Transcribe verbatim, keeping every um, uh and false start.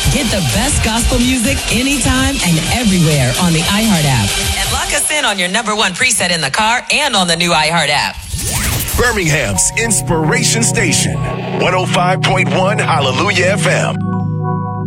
Get the best gospel music anytime and everywhere on the iHeart app. And lock us in on your number one preset in the car and on the new iHeart app. Birmingham's Inspiration Station, one oh five point one Hallelujah F M.